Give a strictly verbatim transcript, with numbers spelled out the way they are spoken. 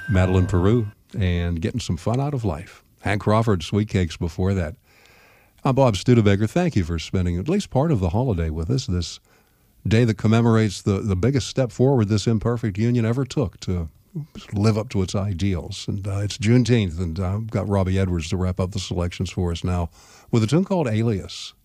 Madeline Peru, and Getting Some Fun Out of Life. Hank Crawford, Sweet Cakes before that. I'm Bob Studebaker. Thank you for spending at least part of the holiday with us, this day that commemorates the, the biggest step forward this imperfect union ever took to live up to its ideals. And uh, it's Juneteenth, and I've got Robbie Edwards to wrap up the selections for us now with a tune called Alias.